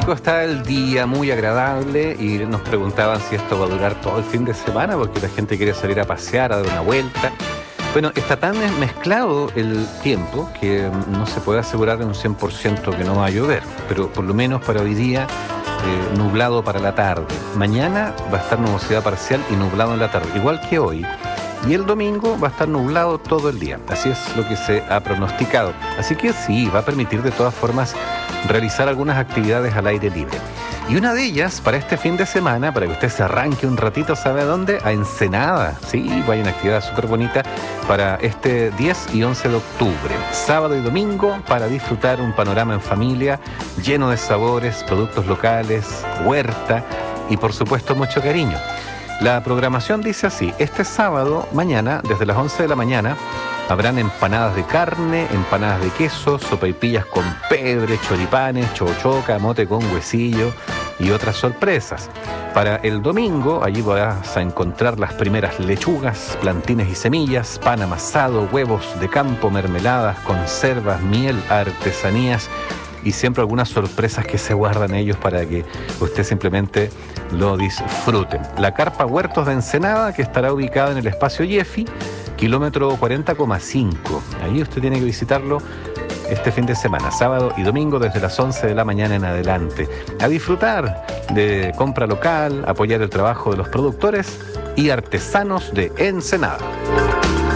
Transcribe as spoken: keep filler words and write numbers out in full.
rico está el día, muy agradable, y nos preguntaban si esto va a durar todo el fin de semana, porque la gente quiere salir a pasear, a dar una vuelta. Bueno, está tan mezclado el tiempo que no se puede asegurar en un cien por ciento que no va a llover, pero por lo menos para hoy día, eh, nublado para la tarde. Mañana va a estar nubosidad parcial y nublado en la tarde, igual que hoy. Y el domingo va a estar nublado todo el día. Así es lo que se ha pronosticado. Así que sí, va a permitir de todas formas realizar algunas actividades al aire libre. Y una de ellas, para este fin de semana, para que usted se arranque un ratito, ¿sabe a dónde? A Ensenada. Sí, vaya, una actividad súper bonita para este diez y once de octubre. Sábado y domingo, para disfrutar un panorama en familia, lleno de sabores, productos locales, huerta y, por supuesto, mucho cariño. La programación dice así: este sábado, mañana, desde las once de la mañana, habrán empanadas de carne, empanadas de queso, sopaipillas con pebre, choripanes, chochoca, mote con huesillo y otras sorpresas. Para el domingo, allí vas a encontrar las primeras lechugas, plantines y semillas, pan amasado, huevos de campo, mermeladas, conservas, miel, artesanías y siempre algunas sorpresas que se guardan ellos para que usted simplemente lo disfrute. La carpa Huertos de Ensenada, que estará ubicada en el espacio Yefi, kilómetro cuarenta coma cinco. Ahí usted tiene que visitarlo este fin de semana, sábado y domingo, desde las once de la mañana en adelante. A disfrutar de compra local, apoyar el trabajo de los productores y artesanos de Ensenada.